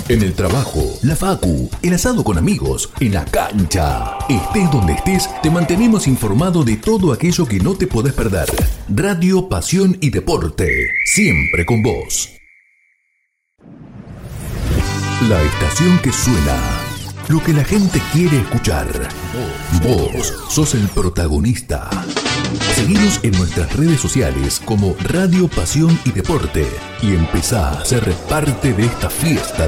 En el trabajo, la facu, el asado con amigos, en la cancha. Estés donde estés, te mantenemos informado de todo aquello que no te podés perder. Radio, pasión y deporte. Siempre con vos. La estación que suena. Lo que la gente quiere escuchar. Vos sos el protagonista. Seguinos en nuestras redes sociales como Radio, Pasión y Deporte y empezá a ser parte de esta fiesta